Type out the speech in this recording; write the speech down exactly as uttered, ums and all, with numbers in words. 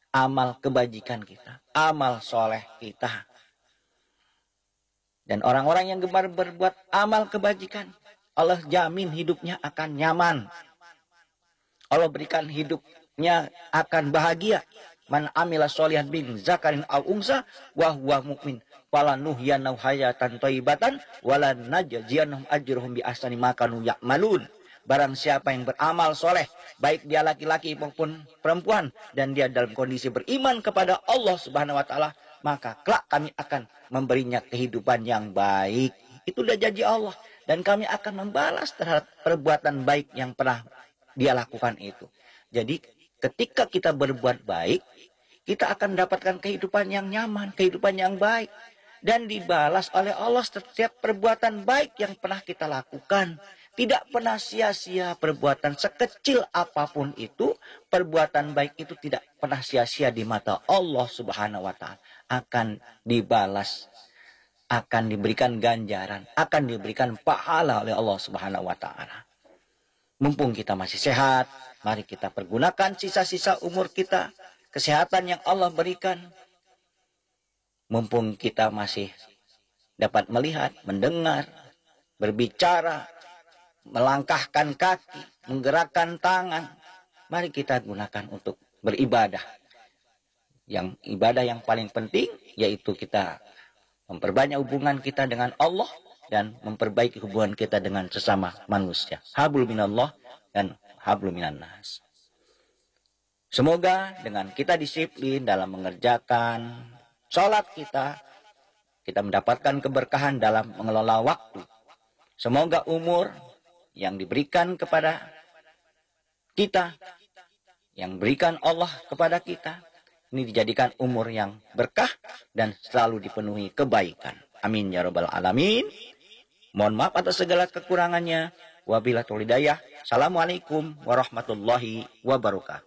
amal kebajikan kita, amal soleh kita. Dan orang-orang yang gemar berbuat amal kebajikan, Allah jamin hidupnya akan nyaman. Allah berikan hidupnya akan bahagia. Man amila sholihan bin zakarin aw unsa wa huwa mu'min falanuhyanahu hayatan thayyibatan wala najziyannahum ajrahum bi ahsani ma kanu ya'malun. Barang siapa yang beramal soleh, baik dia laki-laki maupun perempuan, dan dia dalam kondisi beriman kepada Allah Subhanahu wa taala, maka kelak kami akan memberinya kehidupan yang baik. Itu udah janji Allah, dan kami akan membalas terhadap perbuatan baik yang pernah dia lakukan itu. Jadi ketika kita berbuat baik, kita akan mendapatkan kehidupan yang nyaman, kehidupan yang baik, dan dibalas oleh Allah setiap perbuatan baik yang pernah kita lakukan. Tidak pernah sia-sia perbuatan sekecil apapun itu, perbuatan baik itu tidak pernah sia-sia di mata Allah Subhanahu wa taala. Akan dibalas, akan diberikan ganjaran, akan diberikan pahala oleh Allah Subhanahu wa taala. Mumpung kita masih sehat, mari kita pergunakan sisa-sisa umur kita, kesehatan yang Allah berikan. Mumpung kita masih dapat melihat, mendengar, berbicara, melangkahkan kaki, menggerakkan tangan, mari kita gunakan untuk beribadah. Yang ibadah yang paling penting yaitu kita memperbanyak hubungan kita dengan Allah dan memperbaiki hubungan kita dengan sesama manusia. Hablum minallah dan hablum minannas. Semoga dengan kita disiplin dalam mengerjakan sholat kita, kita mendapatkan keberkahan dalam mengelola waktu. Semoga umur yang diberikan kepada kita, yang berikan Allah kepada kita, ini dijadikan umur yang berkah dan selalu dipenuhi kebaikan. Amin ya rabbal alamin. Mohon maaf atas segala kekurangannya. Wabillahi taufiq hidayah. Assalamualaikum warahmatullahi wabarakatuh.